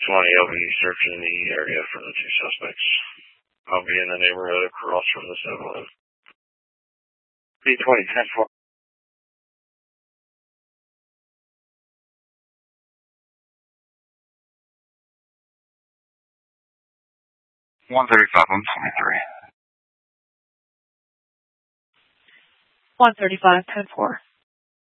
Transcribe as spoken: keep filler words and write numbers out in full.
twenty, I'll be searching the area for the two suspects. I'll be in the neighborhood across from the seven eleven. B twenty, ten four. one thirty-five, one twenty-three. one thirty-five, ten four.